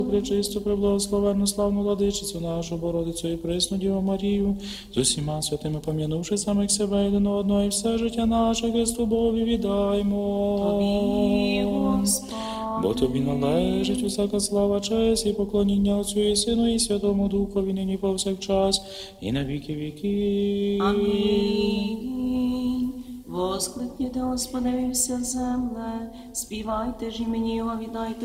Пречисту, преблагословенну, славну владичицю нашу, Богородицю і пресну Діву Марію, з усіма святими пом'янувши самих себе один одного, і все життя наше Христу Богові віддаймо. Тобі, Господи. Бо Тобі належить усяка слава, честь і поклоніння Отцю і Сину і Святому Духові, нині повсякчас, і на віки віків. Амінь. Воскликніте Господеві вся земле, співайте ж імені Його, віддайте